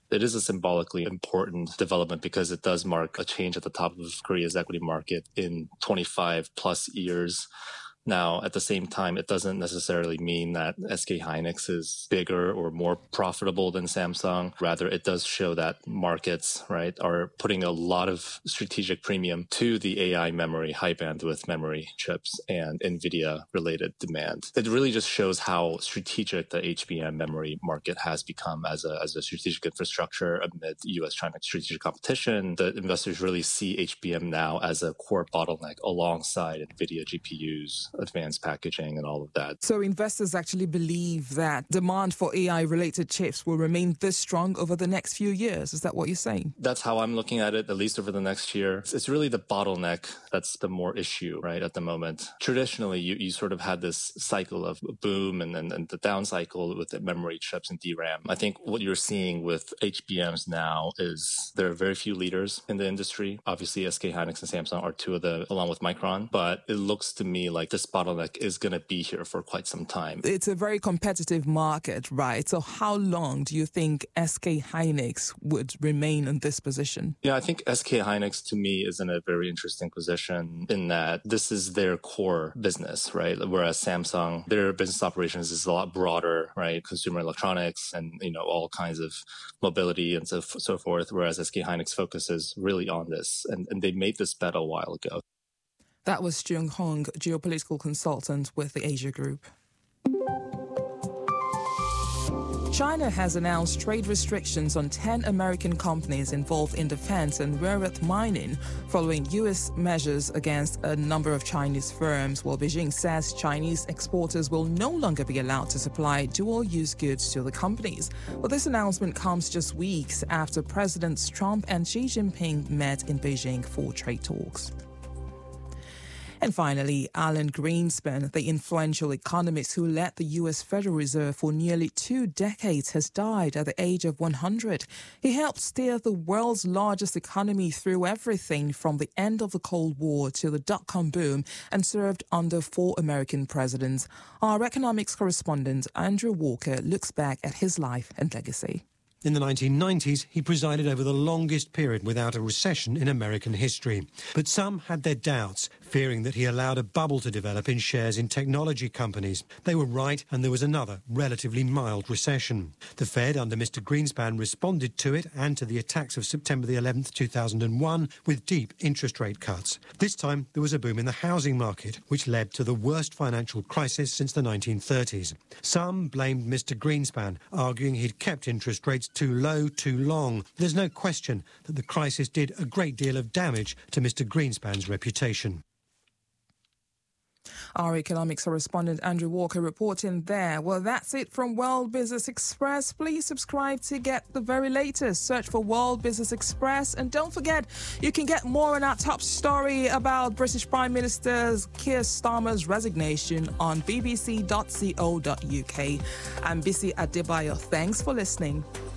It is a symbolically important development because it does mark a change at the top of Korea's equity market in 25 plus years. Now, at the same time, it doesn't necessarily mean that SK Hynix is bigger or more profitable than Samsung. Rather, it does show that markets, right, are putting a lot of strategic premium to the AI memory, high bandwidth memory chips and NVIDIA related demand. It really just shows how strategic the HBM memory market has become as a strategic infrastructure amid US-China strategic competition. The investors really see HBM now as a core bottleneck alongside NVIDIA GPUs, advanced packaging and all of that. So investors actually believe that demand for AI-related chips will remain this strong over the next few years. Is that what you're saying? That's how I'm looking at it, at least over the next year. It's really the bottleneck that's the more issue, right, at the moment. Traditionally, you sort of had this cycle of boom and then the down cycle with the memory chips and DRAM. I think what you're seeing with HBMs now is there are very few leaders in the industry. Obviously, SK Hynix and Samsung are two of the, along with Micron, but it looks to me like this bottleneck is going to be here for quite some time. It's a very competitive market, right? So how long do you think SK Hynix would remain in this position? Yeah, I think SK Hynix to me is in a very interesting position in that this is their core business, right? Whereas Samsung, their business operations is a lot broader, right? Consumer electronics and, all kinds of mobility and so forth. Whereas SK Hynix focuses really on this. And they made this bet a while ago. That was Jung Hong, geopolitical consultant with the Asia Group. China has announced trade restrictions on 10 American companies involved in defense and rare earth mining following U.S. measures against a number of Chinese firms, while Beijing says Chinese exporters will no longer be allowed to supply dual-use goods to the companies. Well, this announcement comes just weeks after Presidents Trump and Xi Jinping met in Beijing for trade talks. And finally, Alan Greenspan, the influential economist who led the U.S. Federal Reserve for nearly 2 decades, has died at the age of 100. He helped steer the world's largest economy through everything from the end of the Cold War to the dot-com boom and served under 4 American presidents. Our economics correspondent, Andrew Walker, looks back at his life and legacy. In the 1990s, he presided over the longest period without a recession in American history. But some had their doubts, fearing that he allowed a bubble to develop in shares in technology companies. They were right, and there was another relatively mild recession. The Fed, under Mr. Greenspan, responded to it and to the attacks of September the 11th, 2001, with deep interest rate cuts. This time, there was a boom in the housing market, which led to the worst financial crisis since the 1930s. Some blamed Mr. Greenspan, arguing he'd kept interest rates too low too long. There's no question that the crisis did a great deal of damage to Mr. Greenspan's reputation. Our economics correspondent Andrew Walker reporting there. Well, that's it from World Business Express. Please subscribe to get the very latest. Search for World Business Express. And don't forget, you can get more on our top story about British Prime Minister Keir Starmer's resignation on bbc.co.uk. I'm Bisi Adebayo. Thanks for listening.